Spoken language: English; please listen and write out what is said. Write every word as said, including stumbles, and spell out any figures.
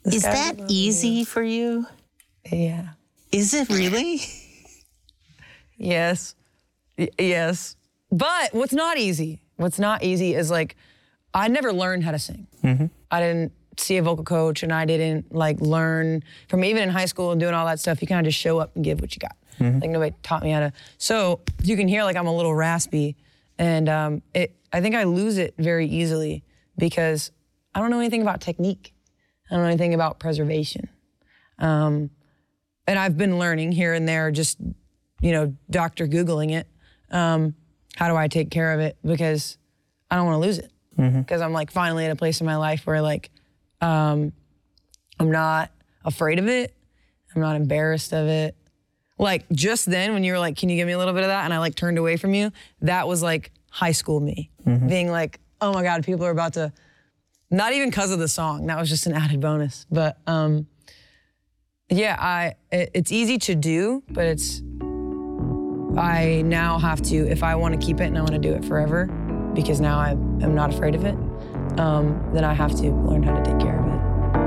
Is that easy for you? Yeah. Is it really? Yes. Y- yes. But what's not easy, what's not easy is like, I never learned how to sing. Mm-hmm. I didn't see a vocal coach and I didn't like learn from even in high school and doing all that stuff. You kind of just show up and give what you got. Mm-hmm. Like nobody taught me how to. So you can hear like I'm a little raspy and um, it. I think I lose it very easily because I don't know anything about technique. I don't know anything about preservation. Um, and I've been learning here and there, just, you know, Doctor Googling it. Um, how do I take care of it? Because I don't want to lose it. Because mm-hmm. I'm like finally at a place in my life where like, um, I'm not afraid of it. I'm not embarrassed of it. Like just then when you were like, can you give me a little bit of that? And I like turned away from you. That was like high school me mm-hmm. being like, oh my God, people are about to, not even because of the song. That was just an added bonus. But um, yeah, I it, it's easy to do, but it's, I now have to, if I want to keep it and I want to do it forever, because now I am not afraid of it, um, then I have to learn how to take care of it.